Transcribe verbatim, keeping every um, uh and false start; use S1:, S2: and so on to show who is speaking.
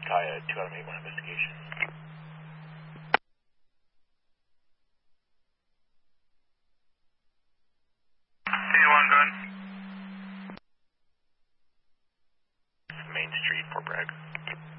S1: Kaya, two out of eight one investigation.
S2: eight one, go ahead.
S1: Main Street, Fort Bragg.